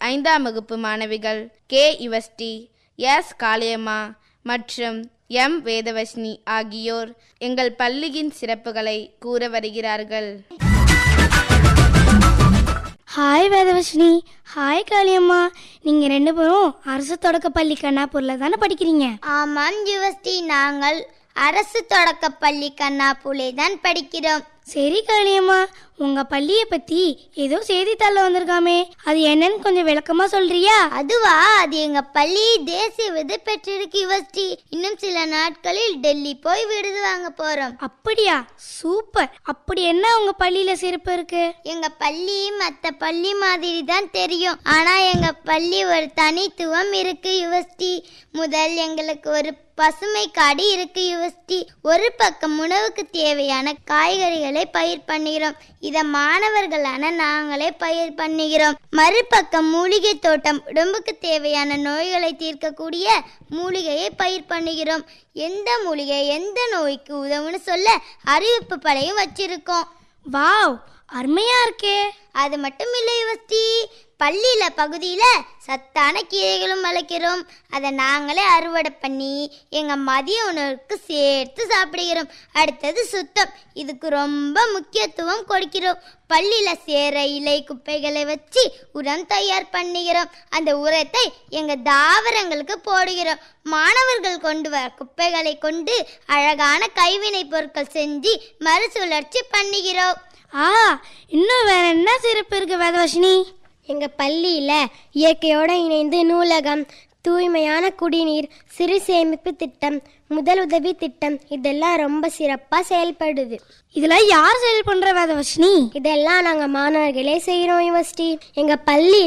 5ஆம் வகுப்பு மாணவிகள் கே. யுவஸ்ரீ, எஸ். காளியம்மா மற்றும் எம். வேதவஸ்னி ஆகியோர் எங்கள் பள்ளியின் சிறப்புகளை கூற வருகிறார்கள். Hi வேதவஸ்னி, hi Kaliyamma. நீங்க 2 பேரும் அரசு தொடக்கப்பள்ளி கண்ணாப்பூர்ல தானே படிக்கிறீங்க? ஆமாம் யுவஸ்ரீ, நாங்கள் அரசு தொடக்கப்பள்ளி கண்ணாப்பூர்ல தான் படிக்கிறோம். சரி காளியம்மா, உங்க பள்ளியை பத்தி ஏதோ செய்தித்தாள்ல வந்திருக்காமே, அது என்னன்னு கொஞ்சம் விளக்கமா சொல்றியா? அதுவா, அது எங்க பள்ளி தேசிய விருது பெற்றிருக்கு யுவஸ்ரீ. இன்னும் சில நாட்களில் டெல்லி போய் விருது வாங்க போறோம். அப்படியா? சூப்பர். அப்படி என்ன உங்க பள்ளியில சிறப்பு இருக்கு? எங்க பள்ளி மத்த பள்ளி மாதிரி தான் தெரியும், ஆனா எங்க பள்ளி ஒரு தனித்துவம் இருக்கு யுவஸ்ரீ. முதல் எங்களுக்கு ஒரு பசுமை காடு இருக்கு யுவஸ்ரீ. ஒரு பக்கம் உணவுக்கு தேவையான காய்கறிகளை பயிர் பண்ணுகிறோம், இத மாணவர்களான நாங்களே பயிர் பண்ணுகிறோம். மறுபக்கம் மூலிகை தோட்டம், உடம்புக்கு தேவையான நோய்களை தீர்க்கக்கூடிய மூலிகையை பயிர் பண்ணுகிறோம். எந்த மூலிகை எந்த நோய்க்கு உதவுன்னு சொல்ல அறிவிப்பு படையும் வச்சிருக்கோம். வாவ், அருமையா இருக்கே. அது மட்டும் இல்லை யுவஸ்ரீ, பள்ளியில பகுதியில சத்தான கீரைகளும் வளர்க்கிறோம். அதை நாங்களே அறுவடை பண்ணி எங்க மதிய உணவுக்கு சேர்த்து சாப்பிடுகிறோம். அடுத்தது சுத்தம், இதுக்கு ரொம்ப முக்கியத்துவம் கொடுக்கிறோம். பள்ளியில சேர இலை குப்பைகளை வச்சு உரம் தயார் பண்ணுகிறோம். அந்த உரத்தை எங்க தாவரங்களுக்கு போடுகிறோம். மாணவர்கள் கொண்டு வர குப்பைகளை கொண்டு அழகான கைவினை பொருட்கள் செஞ்சு மறுசுழற்சி பண்ணுகிறோம். இன்னும் வேற என்ன சிறப்பு இருக்கு வேதவஸ்னி? எங்க பள்ளியில இயற்கையோட இணைந்து நூலகம், தூய்மையான குடிநீர், சிறு சேமிப்பு திட்டம், முதல் உதவி திட்டம் இதெல்லாம் ரொம்ப சிறப்பா செயல்படுது. இதெல்லாம் யார் செயல் பண்ற வேதவஸ்னி? இதெல்லாம் நாங்க மாணவர்களே செய்யறோம் யுவஸ்ரீ. எங்க பள்ளி